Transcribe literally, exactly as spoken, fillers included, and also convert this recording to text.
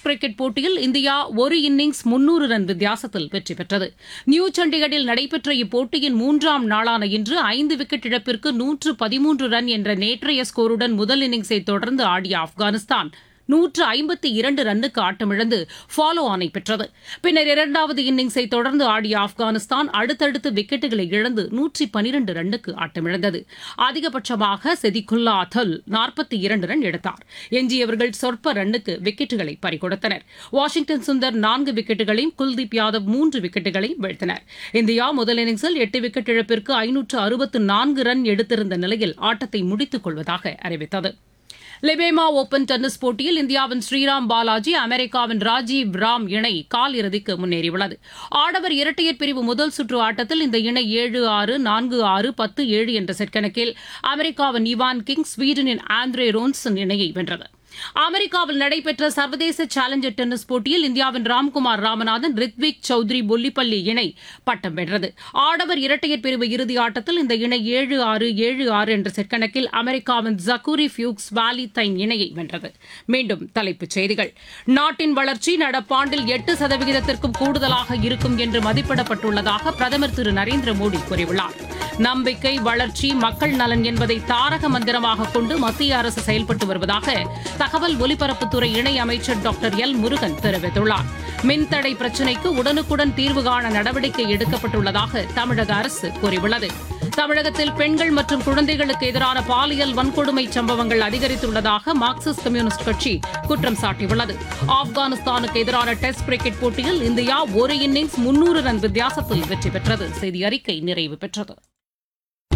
Test cricket போட்டியில் India ஒரு innings முன்னூறு ரன் வித்தியாசத்தில் வெற்றி பெற்றது. நியூ சண்டிகரில் நடைபெற்ற இப்போட்டியின் மூன்றாம் நாளான இன்று ஐந்து விக்கெட் இழப்பிற்கு நூற்று பதிமூன்று ரன் என்ற நேற்றைய ஸ்கோருடன் முதல் இன்னிங்ஸை தொடர்ந்து ஆடிய ஆப்கானிஸ்தான் நூற்று ஐம்பத்தி இரண்டு ரன்னுக்கு ஆட்டமிழந்து ஃபாலோ ஆனை பெற்றது. பின்னர் இரண்டாவது இன்னிங்ஸை தொடர்ந்து ஆடிய ஆப்கானிஸ்தான் அடுத்தடுத்து விக்கெட்டுகளை இழந்து நூற்றி பனிரண்டு ரன்னுக்கு ஆட்டமிழந்தது. அதிகபட்சமாக செதிகுல்லா அதல் நாற்பத்தி இரண்டு ரன் எடுத்தார். எஞ்சியவர்கள் சொற்ப ரன்னுக்கு விக்கெட்டுகளை பறிகொடுத்தனர். வாஷிங்டன் சுந்தர் நான்கு விக்கெட்டுகளையும் குல்தீப் யாதவ் மூன்று விக்கெட்டுகளையும் வீழ்த்தினர். இந்தியா முதல் இன்னிங்ஸில் எட்டு விக்கெட் இழப்பிற்கு ஐநூற்று அறுபத்து நான்கு ரன் எடுத்திருந்த நிலையில் ஆட்டத்தை முடித்துக் கொள்வதாக அறிவித்தது. லெபேமா ஓபன் டென்னிஸ் போட்டியில் இந்தியாவின் ஸ்ரீராம் பாலாஜி அமெரிக்காவின் ராஜீவ் ராம் இணை கால் இறுதிக்கு முன்னேறியுள்ளது. ஆடவர் இரட்டையர் பிரிவு முதல் சுற்று ஆட்டத்தில் இந்த இணை ஏழு ஆறு நான்கு ஆறு பத்து ஏழு என்ற செட் கணக்கில் அமெரிக்காவின் இவான் கிங் ஸ்வீடனின் ஆண்ட்ரே ரோன்சன் இணையை வென்றது. அமெரிக்காவில் நடைபெற்ற சர்வதேச சேலஞ்சர் டென்னிஸ் போட்டியில் இந்தியாவின் ராம்குமார் ராமநாதன் ரித்விக் சௌத்ரி பொல்லிப்பள்ளி இணை பட்டம் வென்றது. ஆடவர் இரட்டையர் பிரிவு இறுதி ஆட்டத்தில் இந்த இணை ஏழு ஆறு ஏழு ஆறு என்ற செட் கணக்கில் அமெரிக்காவின் ஜக்கூரி ஃபியூக்ஸ் வாலி தைன் இணையை வென்றது. மீண்டும் தலைப்புச் செய்திகள். நாட்டின் வளர்ச்சி நடப்பாண்டில் எட்டு சதவிகிதத்திற்கும் கூடுதலாக இருக்கும் என்று மதிப்பிடப்பட்டுள்ளதாக பிரதமர் திரு நரேந்திர மோடி கூறியுள்ளார். நம்பிக்கை, வளர்ச்சி, மக்கள் நலன் என்பதை தாரக மந்திரமாக கொண்டு மத்திய அரசு செயல்பட்டு வருவதாக தகவல் ஒலிபரப்புத்துறை இணை அமைச்சர் டாக்டர் எல் முருகன் தெரிவித்துள்ளார். மின்தடை பிரச்சினைக்கு உடனுக்குடன் தீர்வு காண நடவடிக்கை எடுக்கப்பட்டுள்ளதாக தமிழக அரசு கூறியுள்ளது. தமிழகத்தில் பெண்கள் மற்றும் குழந்தைகளுக்கு எதிரான பாலியல் வன்கொடுமை சம்பவங்கள் அதிகரித்துள்ளதாக மார்க்சிஸ்ட் கம்யூனிஸ்ட் கட்சி குற்றம் சாட்டியுள்ளது. ஆப்கானிஸ்தானுக்கு எதிரான டெஸ்ட் கிரிக்கெட் போட்டியில் இந்தியா ஒரு இன்னிங்ஸ் முன்னூறு ரன் வித்தியாசத்தில் வெற்றி பெற்றது. செய்தி அறிக்கை நிறைவு பெற்றது.